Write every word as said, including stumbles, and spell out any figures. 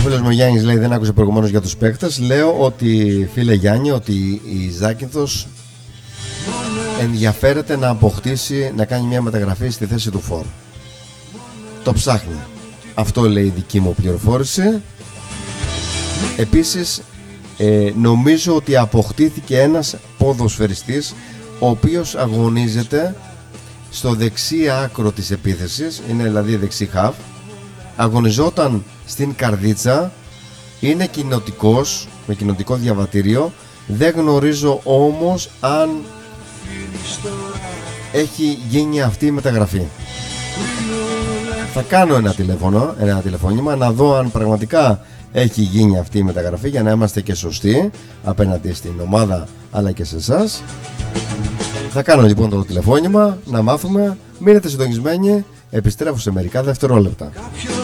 φίλος μου Γιάννης λέει δεν άκουσε προηγουμένως για τους παίκτες. Λέω ότι, φίλε Γιάννη, ότι η Ζάκυνθος ενδιαφέρεται να αποκτήσει, να κάνει μια μεταγραφή στη θέση του φορ. Το ψάχνει. Αυτό λέει η δική μου πληροφόρηση. Επίσης ε, νομίζω ότι αποκτήθηκε ένας ποδοσφαιριστής ο οποίος αγωνίζεται στο δεξί άκρο της επίθεσης, είναι δηλαδή δεξί χαφ. Αγωνιζόταν στην Καρδίτσα, είναι κοινοτικός, με κοινοτικό διαβατήριο. Δεν γνωρίζω όμως αν έχει γίνει αυτή η μεταγραφή. Θα κάνω ένα τηλέφωνο, ένα τηλεφώνημα να δω αν πραγματικά έχει γίνει αυτή η μεταγραφή, για να είμαστε και σωστοί απέναντι στην ομάδα αλλά και σε εσάς. Θα κάνω λοιπόν το τηλεφώνημα να μάθουμε. Μείνετε συντονισμένοι, επιστρέφω σε μερικά δευτερόλεπτα.